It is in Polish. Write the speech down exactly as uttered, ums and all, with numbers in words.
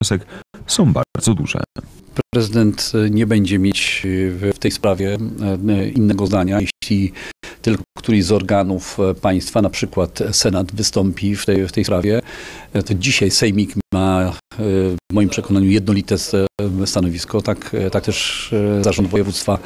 wniosek są bardzo duże. Prezydent nie będzie mieć w tej sprawie innego zdania, jeśli tylko któryś z organów państwa, na przykład Senat, wystąpi w tej, w tej sprawie. To dzisiaj Sejmik ma w moim przekonaniu jednolite stanowisko, tak, tak też Zarząd Województwa